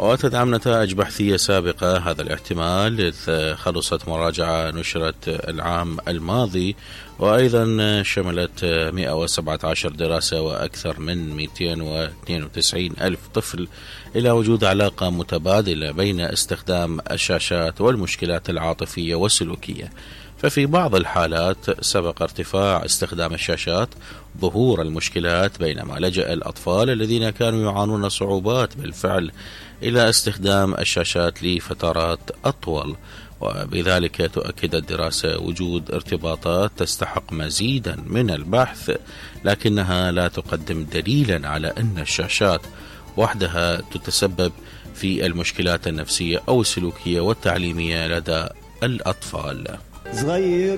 وتدعم نتائج بحثية سابقة هذا الاحتمال، إذ خلصت مراجعة نشرت العام الماضي، وأيضا شملت 117 دراسة وأكثر من 292 ألف طفل إلى وجود علاقة متبادلة بين استخدام الشاشات والمشكلات العاطفية والسلوكية. ففي بعض الحالات سبق ارتفاع استخدام الشاشات ظهور المشكلات، بينما لجأ الأطفال الذين كانوا يعانون صعوبات بالفعل إلى استخدام الشاشات لفترات أطول. وبذلك تؤكد الدراسة وجود ارتباطات تستحق مزيدا من البحث، لكنها لا تقدم دليلا على أن الشاشات وحدها تتسبب في المشكلات النفسية أو السلوكية والتعليمية لدى الأطفال.